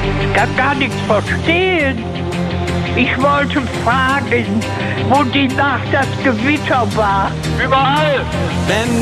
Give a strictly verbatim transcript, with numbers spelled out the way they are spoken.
Ich kann gar nichts verstehen. Ich wollte fragen, wo die Nacht das Gewitter war. Überall! Wenn